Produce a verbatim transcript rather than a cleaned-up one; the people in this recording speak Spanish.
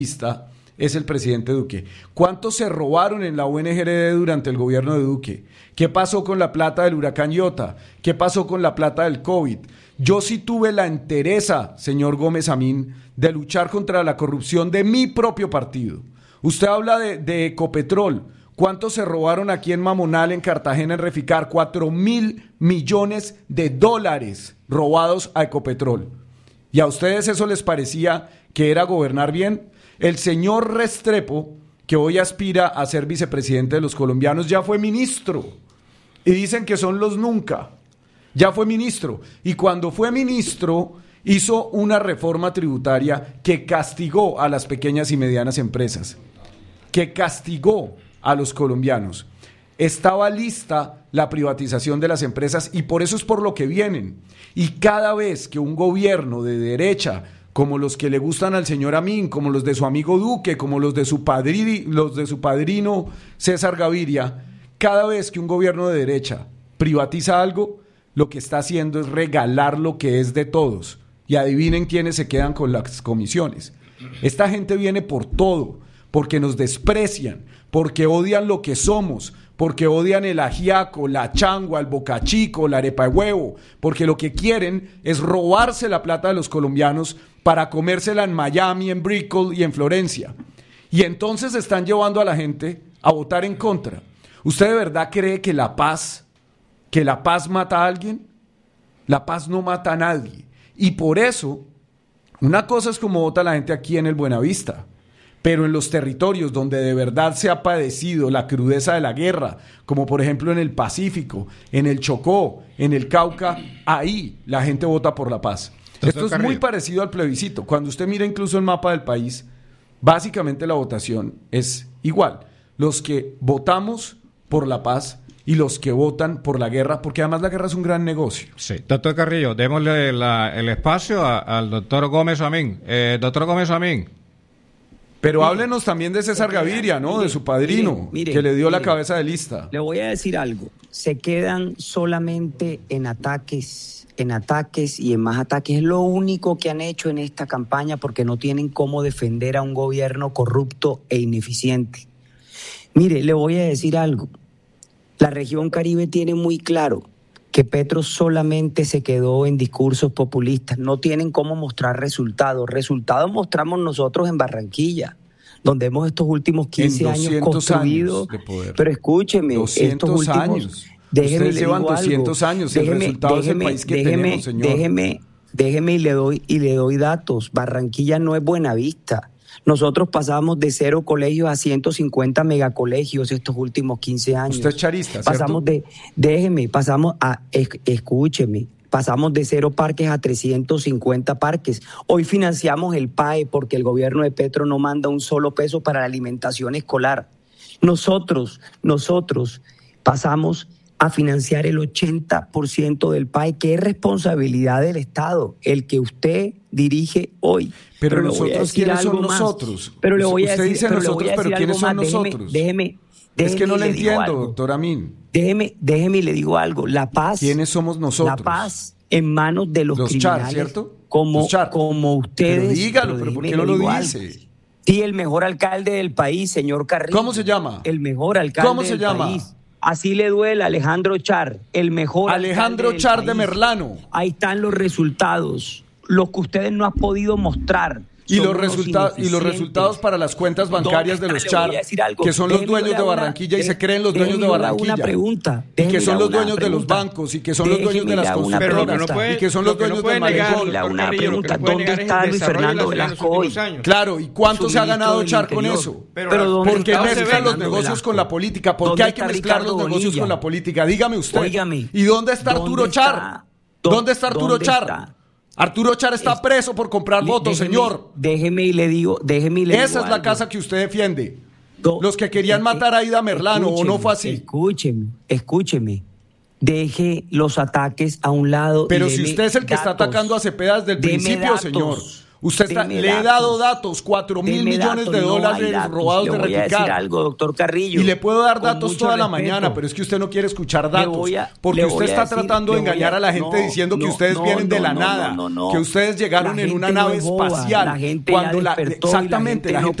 es el presidente Duque. ¿Cuánto se robaron en la U N G R D durante el gobierno de Duque? ¿Qué pasó con la plata del huracán Iota? ¿Qué pasó con la plata del COVID? Yo sí tuve la entereza, señor Gómez Amín, de luchar contra la corrupción de mi propio partido. Usted habla de, de Ecopetrol. ¿Cuánto se robaron aquí en Mamonal, en Cartagena, en Reficar? Cuatro mil millones de dólares robados a Ecopetrol. ¿Y a ustedes eso les parecía que era gobernar bien? El señor Restrepo, que hoy aspira a ser vicepresidente de los colombianos, ya fue ministro. Y dicen que son los nunca. Ya fue ministro. Y cuando fue ministro, hizo una reforma tributaria que castigó a las pequeñas y medianas empresas. Que castigó a los colombianos. Estaba lista la privatización de las empresas y por eso es por lo que vienen. Y cada vez que un gobierno de derecha, como los que le gustan al señor Amín, como los de su amigo Duque, como los de su padri, los de su padrino César Gaviria, cada vez que un gobierno de derecha privatiza algo, lo que está haciendo es regalar lo que es de todos. Y adivinen quiénes se quedan con las comisiones. Esta gente viene por todo, porque nos desprecian, porque odian lo que somos, porque odian el ajiaco, la changua, el bocachico, la arepa de huevo, porque lo que quieren es robarse la plata de los colombianos para comérsela en Miami, en Brickell y en Florencia. Y entonces están llevando a la gente a votar en contra. ¿Usted de verdad cree que la paz, que la paz mata a alguien? La paz no mata a nadie. Y por eso, una cosa es como vota la gente aquí en el Buenavista, pero en los territorios donde de verdad se ha padecido la crudeza de la guerra, como por ejemplo en el Pacífico, en el Chocó, en el Cauca, ahí la gente vota por la paz. Esto es muy parecido al plebiscito. Cuando usted mira incluso el mapa del país, básicamente la votación es igual. Los que votamos por la paz y los que votan por la guerra, porque además la guerra es un gran negocio. Sí, doctor Carrillo, démosle la, el espacio a, al doctor Gómez Amín. Eh, doctor Gómez Amín. Pero mire, háblenos también de César Gaviria, ¿no? Mire, de su padrino, mire, mire, que le dio mire, la cabeza de lista. Le voy a decir algo. Se quedan solamente en ataques, en ataques y en más ataques. Es lo único que han hecho en esta campaña porque no tienen cómo defender a un gobierno corrupto e ineficiente. Mire, le voy a decir algo. La región Caribe tiene muy claro que Petro solamente se quedó en discursos populistas, no tienen cómo mostrar resultados. Resultados mostramos nosotros en Barranquilla, donde hemos estos últimos quince años construido. Años de poder. Pero escúcheme, doscientos estos últimos años. Déjeme, Ustedes llevan doscientos algo. años, déjeme, el resultado déjeme, es el país que déjeme, tenemos, señor. Déjeme, déjeme y le doy y le doy datos. Barranquilla no es Buenavista. Nosotros pasamos de cero colegios a ciento cincuenta megacolegios estos últimos quince años. Usted es charista, ¿cierto? Pasamos de, déjeme, pasamos a, es, escúcheme, pasamos de cero parques a trescientos cincuenta parques. Hoy financiamos el P A E porque el gobierno de Petro no manda un solo peso para la alimentación escolar. Nosotros, nosotros pasamos a financiar el ochenta por ciento del P A E, que es responsabilidad del Estado, el que usted dirige hoy. Pero, pero nosotros, ¿quiénes son nosotros? Pero le voy a usted decir, dice pero nosotros, pero ¿quiénes son más. nosotros? Déjeme, déjeme, es que no le, le entiendo, algo. doctor Amín. Déjeme, déjeme y le digo algo. La paz. ¿Quiénes somos nosotros? La paz en manos de los, los criminales. Char, ¿cierto? Como, como ustedes. Pero dígalo, pero ¿por qué no lo dice? Algo. Sí, el mejor alcalde del país, señor Carrillo. ¿Cómo se llama? El mejor alcalde ¿Cómo se del llama? país. Así le duele a Alejandro Char, el mejor Alejandro Char de Merlano. Ahí están los resultados, los que ustedes no han podido mostrar. Y los, resultados, y los resultados para las cuentas bancarias de los Char, que son los dueños de Barranquilla y se creen los dueños de Barranquilla. Una pregunta. Y que son los dueños de los bancos y que son los dueños de las constructoras y que son los duenos del malecón. Una pregunta, ¿dónde está Luis Fernando Velasco hoy? Claro, ¿y cuánto se ha ganado Char con eso? Porque mezclan los negocios con la política. ¿Por qué hay que mezclar los negocios con la política? Dígame usted. ¿Y dónde está Arturo Char? ¿Dónde está Arturo Char? Arturo Char está es, preso por comprar votos, déjeme, señor. Déjeme y le digo, déjeme y le Esa digo es la algo. casa que usted defiende. Do, Los que querían eh, matar a Ida Merlano, ¿o no fue así? Escúcheme, escúcheme. Deje los ataques a un lado. Pero y si usted es el que datos, está atacando a Cepeda desde el principio, datos. señor. Usted está, le he dado datos, cuatro mil millones de dólares no robados le de voy Reficar. A decir algo, doctor Carrillo. Y le puedo dar datos toda la respeto. mañana, pero es que usted no quiere escuchar datos. A, porque usted está decir, tratando de engañar a, a la gente no, diciendo no, que ustedes no, vienen no, de la no, nada, no, no, no. que ustedes llegaron La en una gente nave no es boba, espacial. la gente cuando ya la, despertó y exactamente, la gente la no gente